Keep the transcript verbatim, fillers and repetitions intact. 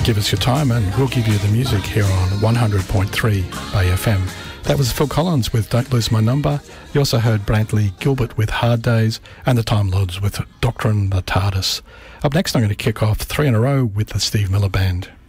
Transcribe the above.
Give us your time and we'll give you the music here on one hundred point three Bay F M. That was Phil Collins with Don't Lose My Number. You also heard Brantley Gilbert with Hard Days and the Time Lords with Doctrine the TARDIS. Up next, I'm going to kick off three in a row with the Steve Miller Band.